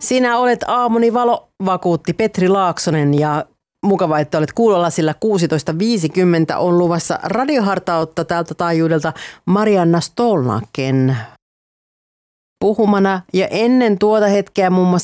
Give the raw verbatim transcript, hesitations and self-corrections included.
Sinä olet aamuni valo, vakuutti Petri Laaksonen ja mukava, että olet kuulolla, sillä kuusitoista viisikymmentä on luvassa radiohartautta täältä taajuudelta Marianna Stolnaken puhumana. Ja ennen tuota hetkeä muun muassa